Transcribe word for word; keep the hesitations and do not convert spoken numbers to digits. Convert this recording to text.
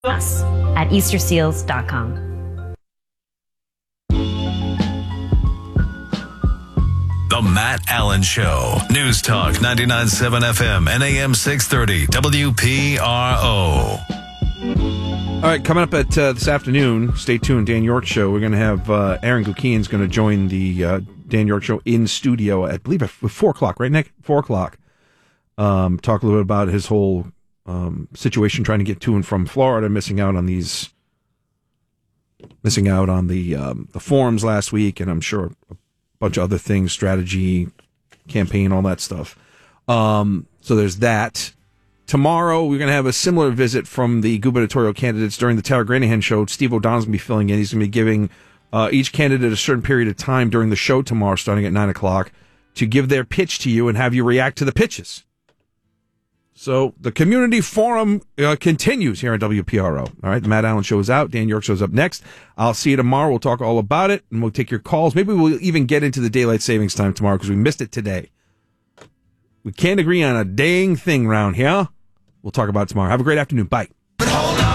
us at easter seals dot com. The Matt Allen Show. News Talk ninety-nine point seven F M and A M six thirty W P R O. All right, coming up at uh, this afternoon, stay tuned, Dan York Show. We're going to have uh, Aaron Gukian's going to join the uh, Dan York Show in studio, at, I believe, at four o'clock, right, Nick? four o'clock. Um, talk a little bit about his whole um, situation trying to get to and from Florida, missing out on these, missing out on the um, the forums last week, and I'm sure a bunch of other things, strategy, campaign, all that stuff. Um, so there's that. Tomorrow, we're going to have a similar visit from the gubernatorial candidates during the Tara Granahan show. Steve O'Donnell's going to be filling in. He's going to be giving uh, each candidate a certain period of time during the show tomorrow, starting at nine o'clock, to give their pitch to you and have you react to the pitches. So the community forum uh, continues here on W P R O. All right, the Matt Allen Show is out. Dan York Show's up next. I'll see you tomorrow. We'll talk all about it, and we'll take your calls. Maybe we'll even get into the daylight savings time tomorrow because we missed it today. We can't agree on a dang thing around here. We'll talk about it tomorrow. Have a great afternoon. Bye.